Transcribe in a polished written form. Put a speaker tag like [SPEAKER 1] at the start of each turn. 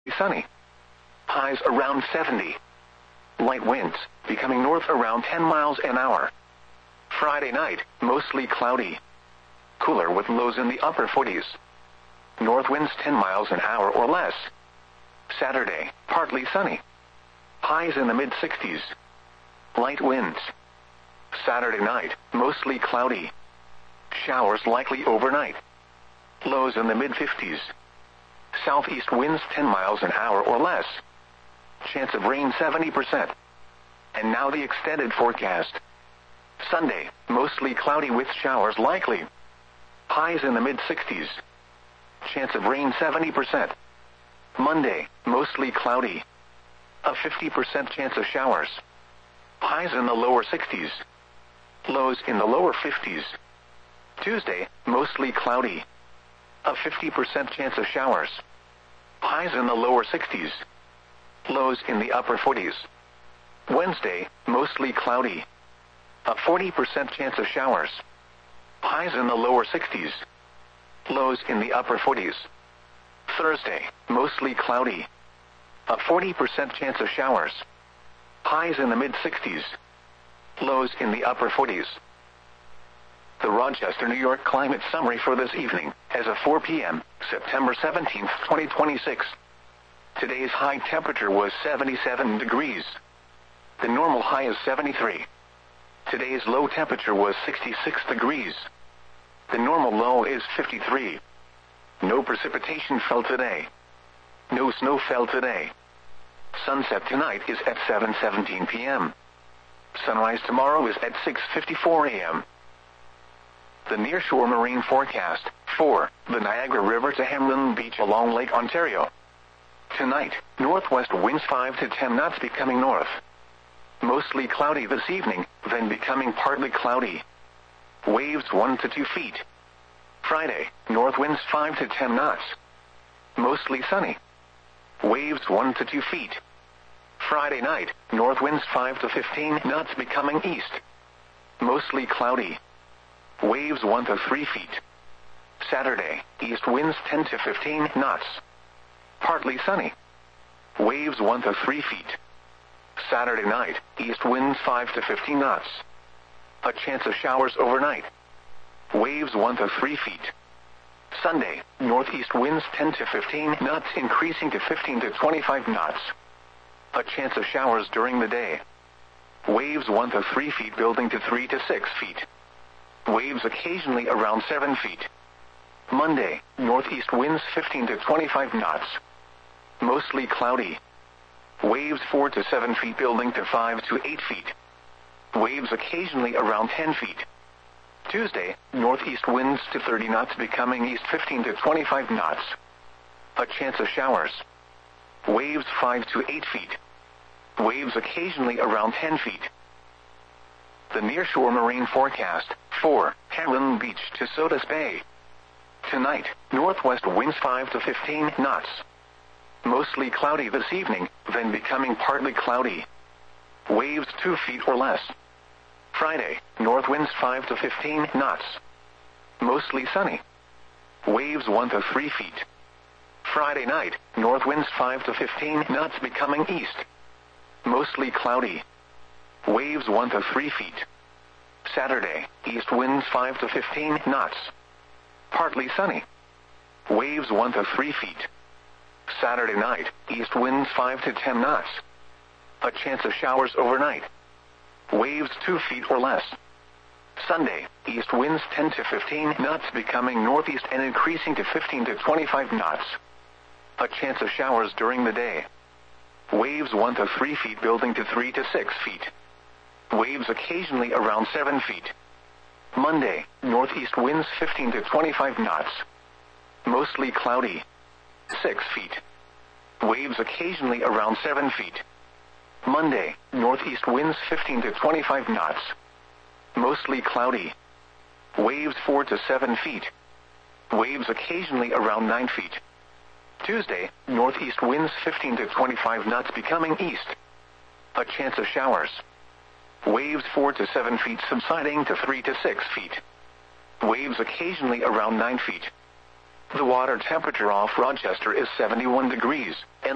[SPEAKER 1] Sunny. Highs around 70. Light winds, becoming north around 10 miles an hour. Friday night, mostly cloudy. Cooler with lows in the upper 40s. North winds 10 miles an hour or less. Saturday, partly sunny. Highs in the mid-60s. Light winds. Saturday night, mostly cloudy. Showers likely overnight. Lows in the mid-50s. Southeast winds 10 miles an hour or less. Chance of rain 70%. And now the extended forecast. Sunday, mostly cloudy with showers likely. Highs in the mid-60s. Chance of rain 70%. Monday, mostly cloudy. A 50% chance of showers. Highs in the lower 60s. Lows in the lower 50s. Tuesday, mostly cloudy. A 50% chance of showers. Highs in the lower 60s. Lows in the upper 40s. Wednesday, mostly cloudy. A 40% chance of showers. Highs in the lower 60s. Lows in the upper 40s. Thursday, mostly cloudy. A 40% chance of showers. Highs in the mid-60s. Lows in the upper 40s. The Rochester, New York climate summary for this evening, as of 4 p.m., September 17, 2026. Today's high temperature was 77 degrees. The normal high is 73. Today's low temperature was 66 degrees. The normal low is 53. No precipitation fell today. No snow fell today. Sunset tonight is at 7:17 p.m. Sunrise tomorrow is at 6:54 a.m. The nearshore marine forecast for the Niagara River to Hamlin Beach along Lake Ontario. Tonight, northwest winds 5 to 10 knots becoming north. Mostly cloudy this evening, then becoming partly cloudy. Waves 1 to 2 feet. Friday, north winds 5 to 10 knots. Mostly sunny. Waves 1 to 2 feet. Friday night, north winds 5 to 15 knots becoming east. Mostly cloudy. Waves 1 to 3 feet. Saturday, east winds 10 to 15 knots. Partly sunny. Waves 1 to 3 feet. Saturday night, east winds 5 to 15 knots. A chance of showers overnight. Waves 1 to 3 feet. Sunday, northeast winds 10 to 15 knots increasing to 15 to 25 knots. A chance of showers during the day. Waves 1 to 3 feet building to 3 to 6 feet. Waves occasionally around 7 feet. Monday, northeast winds 15 to 25 knots. Mostly cloudy. Waves 4 to 7 feet building to 5 to 8 feet. Waves occasionally around 10 feet. Tuesday, northeast winds to 30 knots becoming east 15 to 25 knots. A chance of showers. Waves 5 to 8 feet. Waves occasionally around 10 feet. The nearshore marine forecast for Hamlin Beach to Sodus Bay. Tonight, northwest winds 5 to 15 knots. Mostly cloudy this evening, then becoming partly cloudy. Waves 2 feet or less. Friday, north winds 5 to 15 knots. Mostly sunny. Waves 1 to 3 feet. Friday night, north winds 5 to 15 knots becoming east. Mostly cloudy. Waves 1 to 3 feet. Saturday, east winds 5 to 15 knots. Partly sunny. Waves 1 to 3 feet. Saturday night, east winds 5 to 10 knots. A chance of showers overnight. Waves 2 feet or less. Sunday, east winds 10 to 15 knots becoming northeast and increasing to 15 to 25 knots. A chance of showers during the day. Waves 1 to 3 feet building to 3 to 6 feet. Waves occasionally around 7 feet. Monday, northeast winds 15 to 25 knots. Mostly cloudy. 6 feet. Waves occasionally around 7 feet. Monday, northeast winds 15 to 25 knots. Mostly cloudy. Waves 4 to 7 feet. Waves occasionally around 9 feet. Tuesday, northeast winds 15 to 25 knots becoming east. A chance of showers. Waves 4 to 7 feet subsiding to 3 to 6 feet. Waves occasionally around 9 feet. The water temperature off Rochester is 71 degrees, and